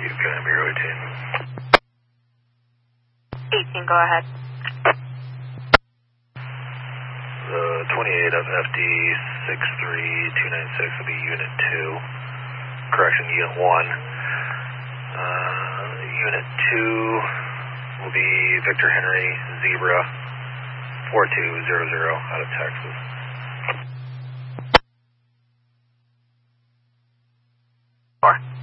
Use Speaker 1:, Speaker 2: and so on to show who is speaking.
Speaker 1: Columbia
Speaker 2: 18, go ahead.
Speaker 1: The 28 of FD 63296 will be Unit 2. Correction, Unit 1. Unit 2 will be Victor Henry Zebra 4200 out of Texas.
Speaker 2: Four.